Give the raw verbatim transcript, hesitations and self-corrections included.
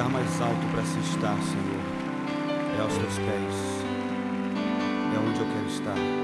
lugar mais alto para se estar, Senhor, é aos teus pés, é onde eu quero estar.